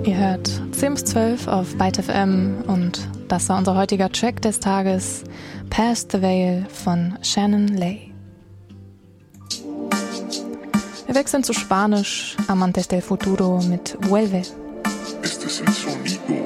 Ihr hört 10 bis 12 auf Byte FM und das war unser heutiger Track des Tages, Past the Veil von Shannon Lay. Wir wechseln zu Spanisch, Amantes del Futuro mit Vuelve. Este es el sonido